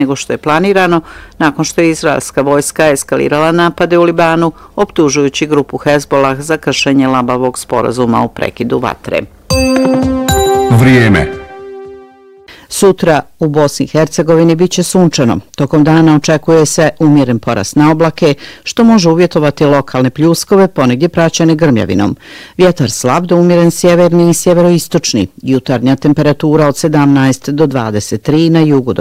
nego što je planirano, nakon što je izraelska vojska eskalirala napade u Libanu, optužujući grupu Hezbolah za kršenje labavog sporazuma o prekidu vatre. Vrijeme. Sutra u Bosni i Hercegovini biće sunčano. Tokom dana očekuje se umjeren porast na oblake, što može uvjetovati lokalne pljuskove, ponegdje praćene grmljavinom. Vjetar slab do umjeren sjeverni i sjeveroistočni. Jutarnja temperatura od 17 do 23, na jugu do